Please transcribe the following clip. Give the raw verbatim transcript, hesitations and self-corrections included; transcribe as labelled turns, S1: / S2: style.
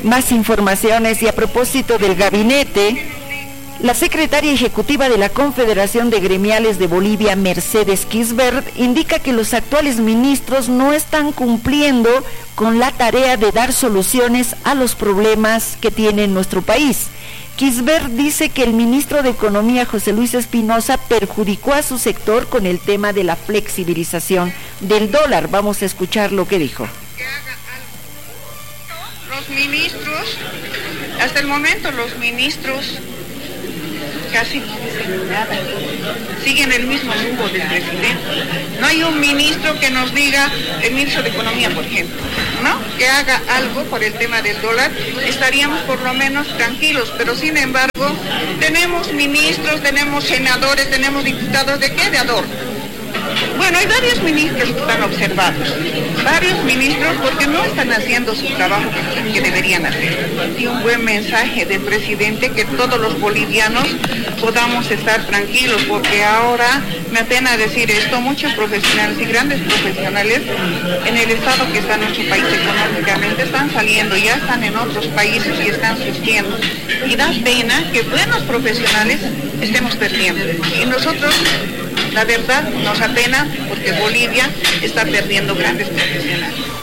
S1: Más informaciones y a propósito del gabinete, la secretaria ejecutiva de la Confederación de Gremiales de Bolivia, Mercedes Quisbert, indica que los actuales ministros no están cumpliendo con la tarea de dar soluciones a los problemas que tiene nuestro país. Quisbert dice que el ministro de Economía, José Luis Espinosa, perjudicó a su sector con el tema de la flexibilización del dólar. Vamos a escuchar lo que dijo.
S2: Los ministros, hasta el momento los ministros casi no dicen nada, siguen el mismo rumbo del presidente. No hay un ministro que nos diga, el ministro de Economía, por ejemplo, ¿no?, que haga algo por el tema del dólar, estaríamos por lo menos tranquilos, pero sin embargo, tenemos ministros, tenemos senadores, tenemos diputados, ¿de qué? De adorno. Bueno, hay varios ministros que están observados, varios ministros porque no están haciendo su trabajo que, que deberían hacer. Y un buen mensaje del presidente que todos los bolivianos podamos estar tranquilos, porque ahora, me apena decir esto, muchos profesionales y grandes profesionales en el estado que está nuestro país económicamente están saliendo, ya están en otros países y están surgiendo. Y da pena que buenos profesionales estemos perdiendo. Y nosotros, la verdad, nos apena porque Bolivia está perdiendo grandes profesionales.